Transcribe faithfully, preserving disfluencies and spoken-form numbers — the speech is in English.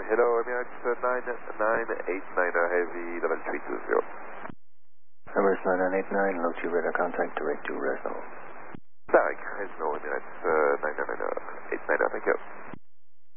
hello, Emirates nine nine eight nine, heavy level three two zero. Emirates nine nine eight nine, low two radar contact, direct to Resno. Direct